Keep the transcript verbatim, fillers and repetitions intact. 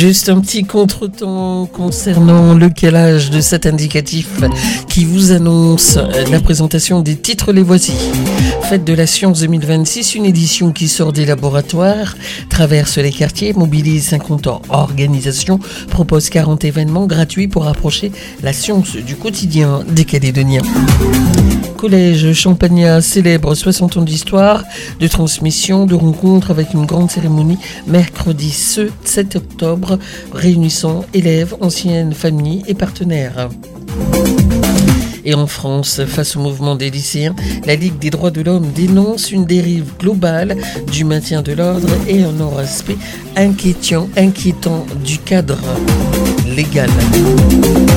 Juste un petit contretemps concernant le calage de cet indicatif qui vous annonce la présentation des titres. Les voici. Fête de la Science deux mille vingt-six, une édition qui sort des laboratoires, traverse les quartiers, mobilise cinquante organisations, propose quarante événements gratuits pour approcher la science du quotidien des Calédoniens. Collège Champagnat célèbre soixante ans d'histoire, de transmission, de rencontres avec une grande cérémonie mercredi ce sept octobre, réunissant élèves, anciennes familles et partenaires. Et en France, face au mouvement des lycéens, la Ligue des droits de l'homme dénonce une dérive globale du maintien de l'ordre et un non-respect inquiétant, inquiétant du cadre légal.